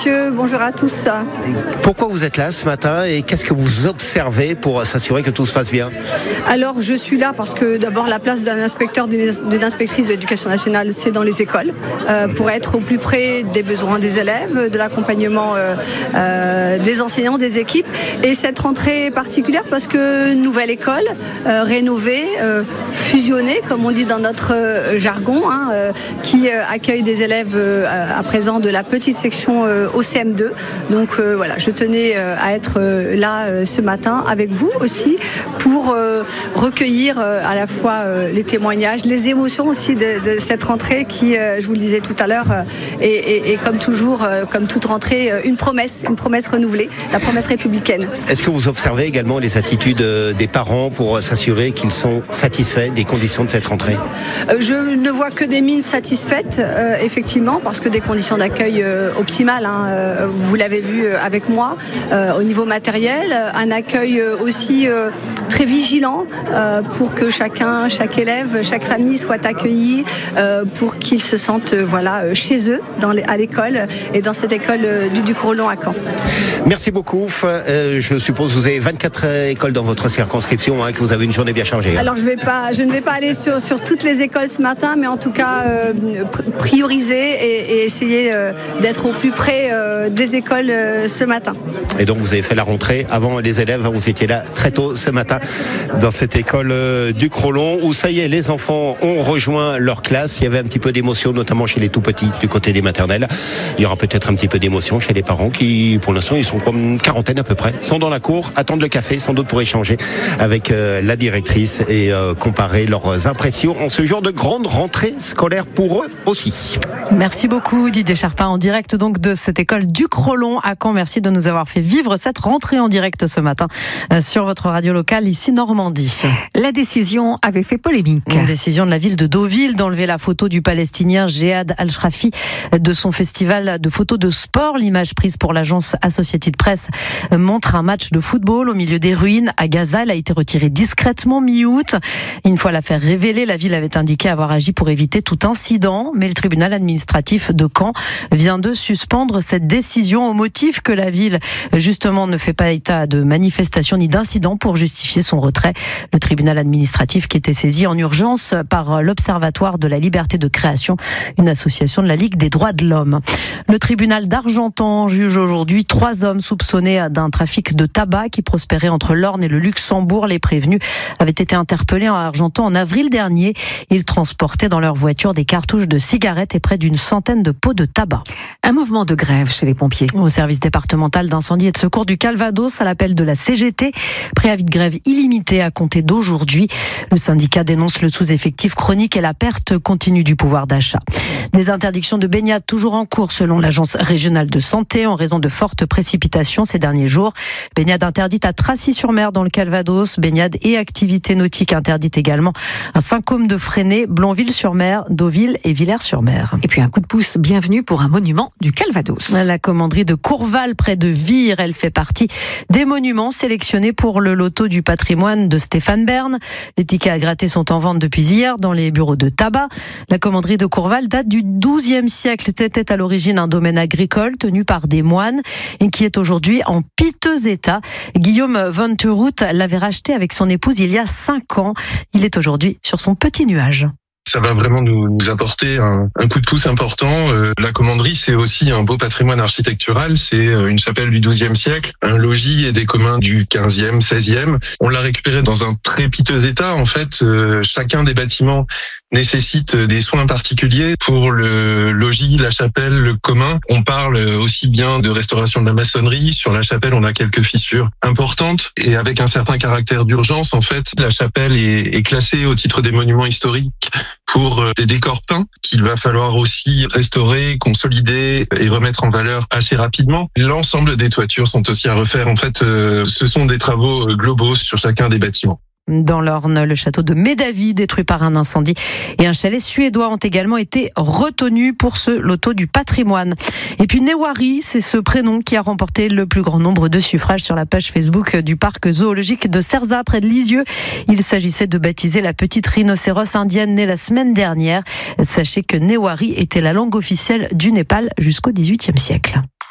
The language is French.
monsieur, bonjour à tous. Pourquoi vous êtes là ce matin et qu'est-ce que vous observez pour s'assurer que tout se passe bien ? Alors je suis là parce que d'abord la place d'un inspecteur, d'une inspectrice de l'éducation nationale, c'est dans les écoles, pour être au plus près des besoins des élèves, de l'accompagnement des enseignants, des équipes. Et cette rentrée particulière parce que nouvelle école, rénovée, fusionnée, comme on dit dans notre jargon, qui accueille des élèves à présent de la petite section au CM2. Donc voilà, je tenais à être là ce matin avec vous aussi pour recueillir à la fois les témoignages, les émotions aussi de cette rentrée qui, je vous le disais tout à l'heure, est comme toujours, comme toute rentrée, une promesse renouvelée, la promesse républicaine. Est-ce que vous observez également les attitudes des parents pour s'assurer qu'ils sont satisfaits des conditions de cette rentrée ? Je ne vois que des mines satisfaites, effectivement, parce que des conditions d'accueil optimales, vous l'avez vu avec moi, au niveau matériel, un accueil aussi très vigilant pour que chaque élève, chaque famille soit accueillie, pour qu'ils se sentent chez eux à l'école et dans cette école du Duc-Rollon à Caen. Merci beaucoup. Je suppose que vous avez 24 écoles dans votre circonscription, que vous avez une journée bien chargée. Alors je ne vais pas aller sur toutes les écoles ce matin, mais en tout cas prioriser et essayer d'être au plus près des écoles ce matin. Et donc vous avez fait la rentrée avant les élèves, vous étiez là très tôt ce matin dans cette école Duc-Rollon où ça y est, les enfants ont rejoint leur classe. Il y avait un petit peu d'émotion, notamment chez les tout petits du côté des maternelles. Il y aura peut-être un petit peu d'émotion chez les parents qui, pour l'instant, ils sont comme une quarantaine à peu près, sont dans la cour, attendent le café, sans doute pour échanger avec la directrice et comparer leurs impressions en ce jour de grande rentrée scolaire pour eux aussi. Merci beaucoup Didier Charpin, en direct donc de cette école Duc-Rollon à Caen. Merci de nous avoir fait vivre cette rentrée en direct ce matin sur votre radio locale ici Normandie. La décision avait fait polémique. Une décision de la ville de Deauville d'enlever la photo du Palestinien Jehad Al-Shrafi de son festival de photos de sport. L'image prise pour l'agence Associated Press montre un match de football au milieu des ruines à Gaza. Elle a été retirée discrètement mi-août. Une fois l'affaire révélée, la ville avait indiqué avoir agi pour éviter tout incident, mais le tribunal administratif de Caen vient de suspendre cette décision au motif que la ville, justement, ne fait pas état de manifestation ni d'incident pour justifier son retrait. Le tribunal administratif qui était saisi en urgence par l'Observatoire de la liberté de création, une association de la Ligue des droits de l'homme. Le tribunal d'Argentan juge aujourd'hui 3 hommes soupçonnés d'un trafic de tabac qui prospérait entre l'Orne et le Luxembourg. Les prévenus avaient été interpellés en Argentan en avril dernier. Ils transportaient dans leur voiture des cartouches de cigarettes et près d'une centaine de pots de tabac. Un mouvement de grève chez les pompiers. Au service départemental d'incendie et de secours du Calvados, à l'appel de la CGT, préavis de grève illimité à compter d'aujourd'hui. Le syndicat dénonce le sous-effectif chronique et la perte continue du pouvoir d'achat. Des interdictions de baignade toujours en cours selon l'agence régionale de santé en raison de fortes précipitations ces derniers jours. Baignade interdite à Tracy-sur-Mer dans le Calvados, baignade et activités nautiques interdites également à Saint-Côme-de-Fresnay, Blonville-sur-Mer, Deauville et Villers-sur-Mer. Et puis un coup de pouce bienvenue pour un monument du Calvados. La commanderie de Courval près de Vire, elle fait partie des monuments sélectionnés pour le loto du patrimoine de Stéphane Bern. Les tickets à gratter sont en vente depuis hier dans les bureaux de tabac. La commanderie de Courval date du XIIe siècle. C'était à l'origine un domaine agricole tenu par des moines et qui est aujourd'hui en piteux état. Guillaume Von Thurout l'avait racheté avec son épouse il y a 5 ans. Il est aujourd'hui sur son petit nuage. Ça va vraiment nous apporter un coup de pouce important. La commanderie, c'est aussi un beau patrimoine architectural. C'est une chapelle du XIIe siècle, un logis et des communs du XVe, XVIe. On l'a récupéré dans un très piteux état. En fait, chacun des bâtiments nécessite des soins particuliers. Pour le logis, la chapelle, le commun, on parle aussi bien de restauration de la maçonnerie. Sur la chapelle, on a quelques fissures importantes et avec un certain caractère d'urgence. En fait, la chapelle est classée au titre des monuments historiques pour des décors peints qu'il va falloir aussi restaurer, consolider et remettre en valeur assez rapidement. L'ensemble des toitures sont aussi à refaire. En fait, ce sont des travaux globaux sur chacun des bâtiments. Dans l'Orne, le château de Médavie, détruit par un incendie, et un chalet suédois ont également été retenus pour ce loto du patrimoine. Et puis Newari, c'est ce prénom qui a remporté le plus grand nombre de suffrages sur la page Facebook du parc zoologique de Cerzat, près de Lisieux. Il s'agissait de baptiser la petite rhinocéros indienne née la semaine dernière. Sachez que Newari était la langue officielle du Népal jusqu'au XVIIIe siècle.